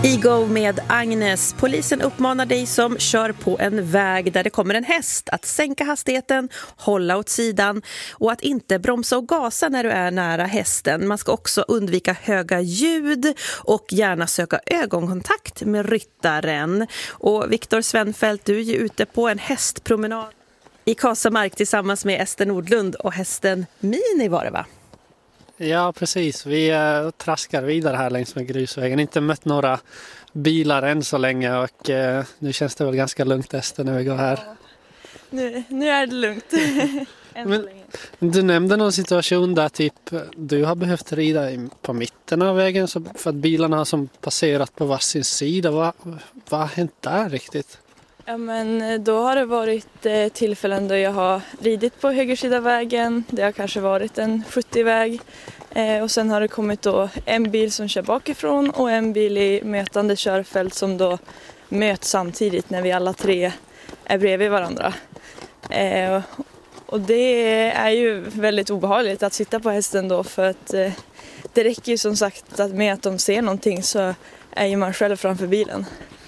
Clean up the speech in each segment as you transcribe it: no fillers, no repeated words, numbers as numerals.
Ego med Agnes. Polisen uppmanar dig som kör på en väg där det kommer en häst att sänka hastigheten, hålla åt sidan och att inte bromsa och gasa när du är nära hästen. Man ska också undvika höga ljud och gärna söka ögonkontakt med ryttaren. Och Viktor Svenfeldt, du är ju ute på en hästpromenad i Kasamark tillsammans med Ester Nordlund och hästen Mini, var det va? Ja, precis. Vi traskar vidare här längs med grusvägen. Inte mött några bilar än så länge och nu känns det väl ganska lugnt, Ester, när vi går här. Nu är det lugnt. Men du nämnde någon situation där typ du har behövt rida på mitten av vägen för att bilarna har som passerat på varsin sida. Vad har hänt där riktigt? Ja, men då har det varit tillfällen då jag har ridit på högersida vägen. Det har kanske varit en 70-väg. Och sen har det kommit då en bil som kör bakifrån och en bil i mötande körfält som då möts samtidigt när vi alla tre är bredvid varandra. Och det är ju väldigt obehagligt att sitta på hästen då, för att det räcker ju som sagt att med att de ser någonting så är ju man själv framför bilen.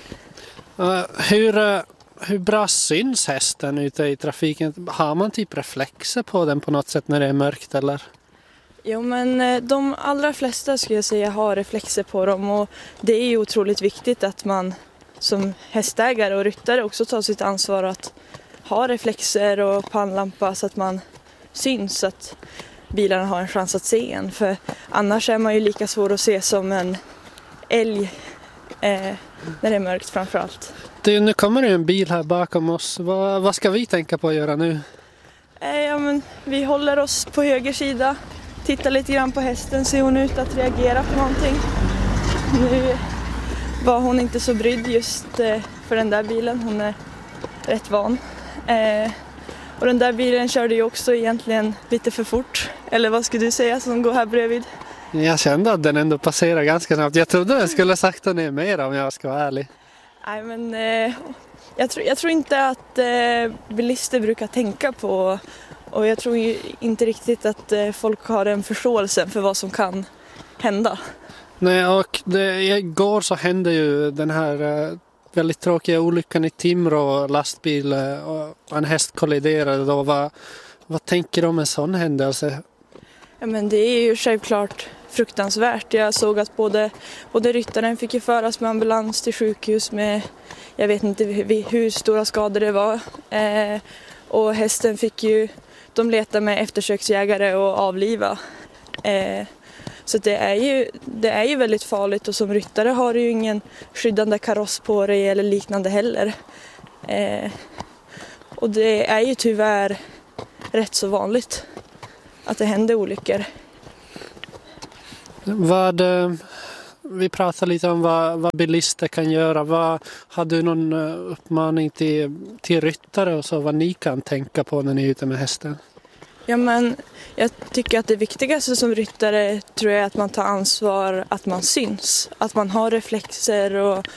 Hur bra syns hästen ute i trafiken? Har man typ reflexer på den på något sätt när det är mörkt eller? Jo, men de allra flesta skulle jag säga har reflexer på dem, och det är ju otroligt viktigt att man som hästägare och ryttare också tar sitt ansvar att ha reflexer och pannlampa så att man syns, så att bilarna har en chans att se en. För annars är man ju lika svår att se som en älg när det är mörkt framförallt. Nu kommer det en bil här bakom oss. Vad ska vi tänka på att göra nu? Ja, men vi håller oss på höger sida. Tittar lite grann på hästen. Ser hon ut att reagera på någonting? Nu var hon inte så brydd just för den där bilen. Hon är rätt van. Och den där bilen körde ju också egentligen lite för fort. Eller vad skulle du säga som går här bredvid? Jag kände att den ändå passerar ganska snabbt. Jag trodde den skulle sakta ner mer om jag ska vara ärlig. Nej, men jag tror inte att bilister brukar tänka på, och jag tror inte riktigt att folk har en förståelse för vad som kan hända. Nej, och igår så hände ju den här väldigt tråkiga olyckan i Timrå, lastbil och en häst kolliderade då. Vad tänker du om en sån händelse? Ja, men det är ju självklart fruktansvärt. Jag såg att både ryttaren fick ju föras med ambulans till sjukhus med, jag vet inte hur stora skador det var. Och hästen fick ju, de leta med eftersöksjägare och avliva. Så det är ju väldigt farligt, och som ryttare har du ju ingen skyddande kaross på dig eller liknande heller. Och det är ju tyvärr rätt så vanligt att det händer olyckor. Vi pratar lite om vad bilister kan göra. Har du någon uppmaning till ryttare och så, vad ni kan tänka på när ni är ute med hästen? Ja, men jag tycker att det viktigaste som ryttare tror jag är att man tar ansvar, att man syns. Att man har reflexer och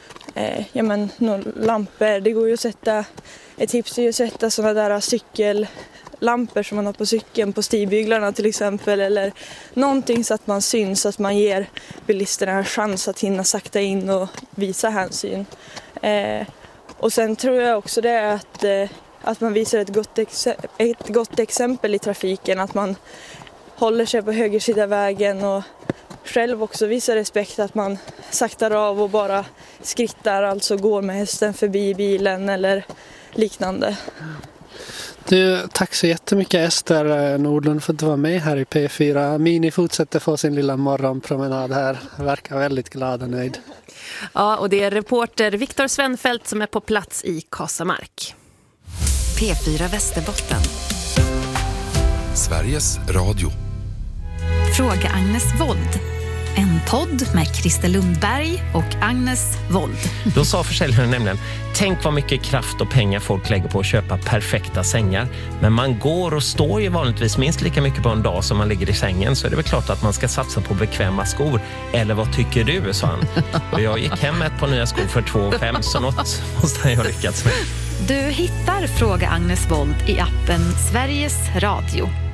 lampor. Det går ju att sätta, ett tips är ju att sätta sådana där cykellampor som man har på cykeln, på stigbyglarna till exempel, eller någonting så att man syns, så att man ger bilisterna en chans att hinna sakta in och visa hänsyn. Och sen tror jag också det är att man visar ett gott exempel i trafiken, att man håller sig på högersida vägen och själv också visar respekt, att man saktar av och bara skrittar, alltså går med hästen förbi bilen eller liknande. Tack så jättemycket, Ester Nordlund, för att du var med här i P4. Mini fortsätter få sin lilla morgonpromenad här. Verkar väldigt glad och nöjd. Ja, och det är reporter Viktor Svenfeldt som är på plats i Kasamark. P4 Västerbotten. Sveriges Radio. Fråga Agnes Wold. En podd med Christer Lundberg och Agnes Wold. Då sa försäljaren nämligen: tänk vad mycket kraft och pengar folk lägger på att köpa perfekta sängar. Men man går och står ju vanligtvis minst lika mycket på en dag som man ligger i sängen. Så är det väl klart att man ska satsa på bekväma skor. Eller vad tycker du, sa han. Och jag gick hem med ett par nya skor för 2 500, så något måste jag lyckats med. Du hittar Fråga Agnes Wold i appen Sveriges Radio.